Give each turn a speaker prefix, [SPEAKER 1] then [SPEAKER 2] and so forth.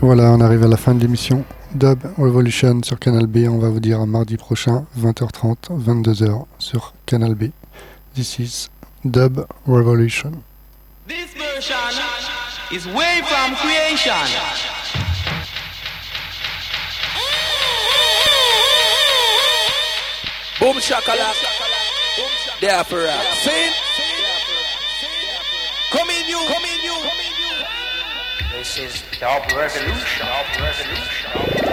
[SPEAKER 1] Voilà, on arrive à la fin de l'émission Dub Revolution sur Canal B. On va vous dire à mardi prochain, 20h30, 22h sur Canal B. This is Dub Revolution.
[SPEAKER 2] This version is way from creation. Boom shakalak, there for rap. See? Come in you.
[SPEAKER 3] This is Dub Revolution.